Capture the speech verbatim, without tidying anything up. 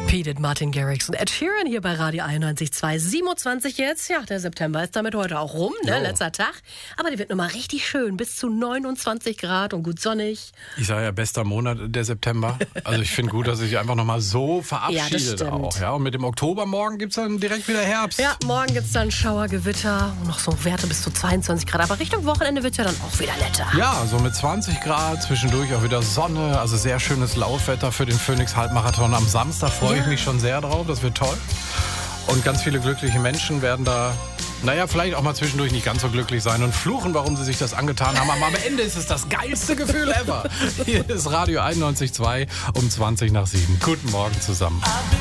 Pete, Martin Garrix und Ed Sheeran hier bei Radio einundneunzig Komma zwei. siebenundzwanzig jetzt. Ja, der September ist damit heute auch rum, ne? Jo. Letzter Tag. Aber der wird nochmal richtig schön. Bis zu neunundzwanzig Grad und gut sonnig. Ich sage ja, bester Monat der September. Also ich finde gut, dass sich einfach nochmal so verabschiedet Ja, das stimmt. auch. Ja? Und mit dem Oktobermorgen gibt es dann direkt wieder Herbst. Ja, morgen gibt es dann Schauer, Gewitter und noch so Werte bis zu zweiundzwanzig Grad. Aber Richtung Wochenende wird es ja dann auch wieder netter. Ja, so mit zwanzig Grad, zwischendurch auch wieder Sonne. Also sehr schönes Laufwetter für den Phoenix-Halbmarathon am Samstag. Freue Ja. ich mich schon sehr drauf. Das wird toll. Und ganz viele glückliche Menschen werden da, naja, vielleicht auch mal zwischendurch nicht ganz so glücklich sein und fluchen, warum sie sich das angetan haben. Aber am Ende ist es das geilste Gefühl ever. Hier ist Radio einundneunzig Komma zwei um zwanzig nach sieben. Guten Morgen zusammen.